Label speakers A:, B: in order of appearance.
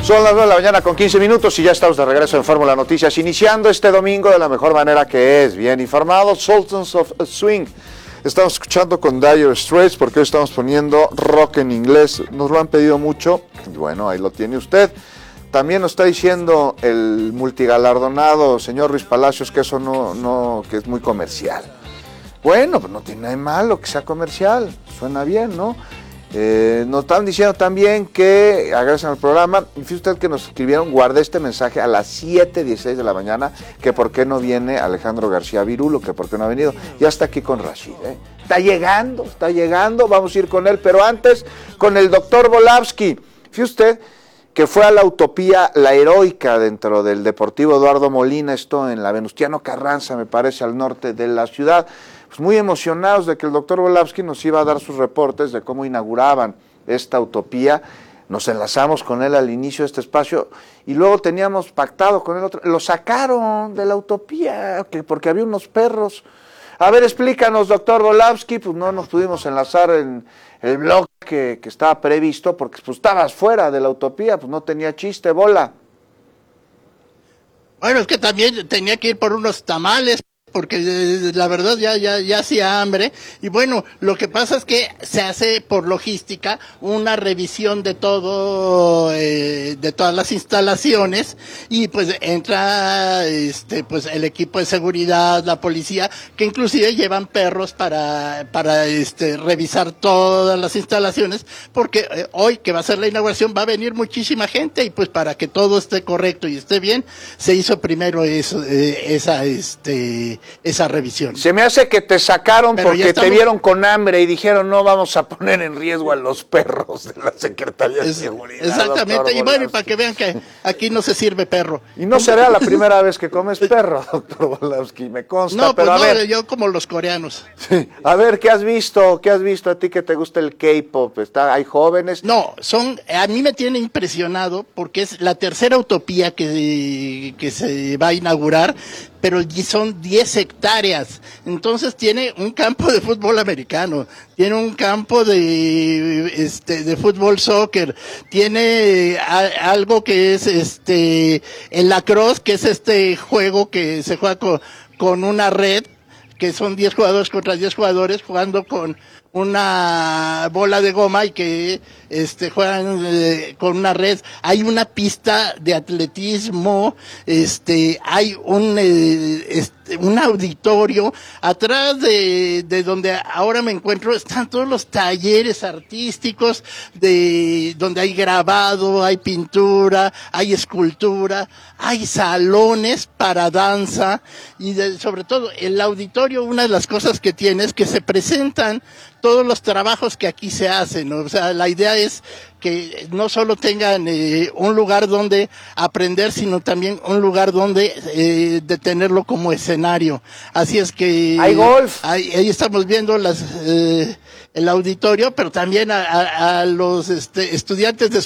A: Son las 9 de la mañana con 15 minutos y ya estamos de regreso en Fórmula Noticias, iniciando este domingo de la mejor manera que es, bien informados, Sultans of Swing. Estamos escuchando con Dire Straits porque hoy estamos poniendo rock en inglés, nos lo han pedido mucho, y bueno, ahí lo tiene usted. También nos está diciendo el multigalardonado señor Ruiz Palacios que eso no, que es muy comercial. Bueno, pues no tiene nada de malo que sea comercial, suena bien, ¿no? Nos están diciendo también que agradecen al programa. Fíjese usted que nos escribieron, guardé este mensaje a las 7:16 de la mañana, que por qué no viene Alejandro García Virulo, que por qué no ha venido. Ya está aquí con Rashid, ¿eh? Está llegando, vamos a ir con él, pero antes con el doctor Volavsky. Fíjese usted que fue a la Utopía La Heroica dentro del Deportivo Eduardo Molina, esto en la Venustiano Carranza, me parece, al norte de la ciudad. Pues muy emocionados de que el doctor Volavsky nos iba a dar sus reportes de cómo inauguraban esta utopía. Nos enlazamos con él al inicio de este espacio y luego teníamos pactado con él otro. Lo sacaron de la utopía porque había unos perros. A ver, explícanos, doctor Volavsky. Pues no nos pudimos enlazar en el blog que estaba previsto porque pues estabas fuera de la utopía, pues no tenía chiste, bola.
B: Bueno, es que también tenía que ir por unos tamales, porque la verdad ya hacía hambre. Y bueno, lo que pasa es que se hace por logística una revisión de todo, de todas las instalaciones, y pues entra pues el equipo de seguridad, la policía, que inclusive llevan perros para revisar todas las instalaciones, porque hoy que va a ser la inauguración va a venir muchísima gente, y pues para que todo esté correcto y esté bien, se hizo primero eso, esa revisión.
A: Se me hace que te sacaron porque te vieron con hambre y dijeron no vamos a poner en riesgo a los perros de la Secretaría de Seguridad.
B: Exactamente, y bueno, y para que vean que aquí no se sirve perro.
A: Y no será la primera vez que comes perro, doctor Volavsky, me consta.
B: No,
A: pero
B: pues
A: a ver,
B: yo como los coreanos.
A: Sí. A ver, ¿qué has visto? ¿Qué has visto a ti que te gusta el K-pop? ¿Hay jóvenes?
B: No, a mí me tiene impresionado porque es la tercera utopía que se va a inaugurar, pero son 10 hectáreas. Entonces tiene un campo de fútbol americano, tiene un campo de fútbol soccer, tiene algo que es el lacrosse, que es este juego que se juega con una red, que son 10 jugadores contra 10 jugadores jugando con una bola de goma y que juegan con una red. Hay una pista de atletismo, hay un auditorio atrás de donde ahora me encuentro. Están todos los talleres artísticos donde hay grabado, hay pintura, hay escultura, hay salones para danza y sobre todo el auditorio. Una de las cosas que tiene es que se presentan todos los trabajos que aquí se hacen, ¿no? O sea, la idea es que no solo tengan un lugar donde aprender, sino también un lugar donde de tenerlo como escenario. Así es que
A: hay golf.
B: Ahí estamos viendo el auditorio, pero también a los estudiantes de